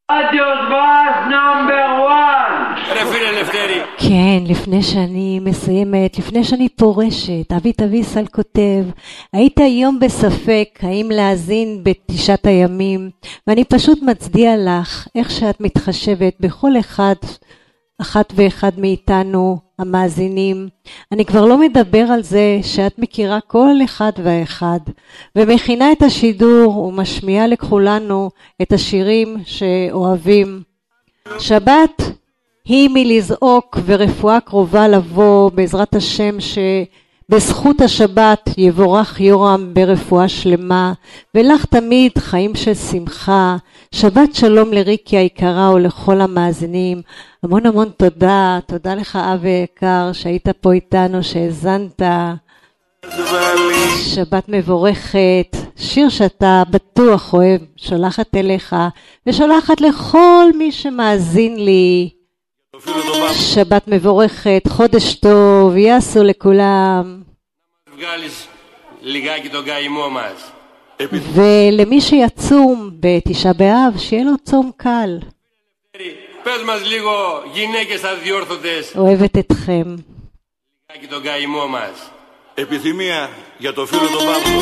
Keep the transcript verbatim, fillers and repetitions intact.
רדיו דבש נאמבר וואן. רפיל אלפטרי. כן, לפני שאני מסיימת, לפני שאני פורשת, אבי תביסל כותב, היית היום בספק האם להאזין בתשעת הימים, ואני פשוט מצדיע לך, איך שאת מתחשבת בכל אחד, אחת ואחד מאיתנו, המאזינים. אני כבר לא מדבר על זה שאת מכירה כל אחד ואחד, ומכינה את השידור ומשמיעה לכולנו את השירים שאוהבים. שבת היא מלזעוק ורפואה קרובה לבוא, בעזרת השם שבזכות השבת יבורך יורם ברפואה שלמה, ולך תמיד חיים של שמחה. שבת שלום לריקי היקרה ולכל המאזינים. המון המון תודה, תודה לך אבי יקר שהיית פה איתנו, שהזנת. שבת מבורכת, שיר שאתה בטוח אוהב, שולחת אליך ושולחת לכל מי שמאזין לי. שבת מבורכת, חודש טוב, יעשו לכולם. ולמי שיצום בתשעה באב, שיהיה לו צום קל. אוהבת אתכם. Επιθυμία για το φίλο τον Παύλο.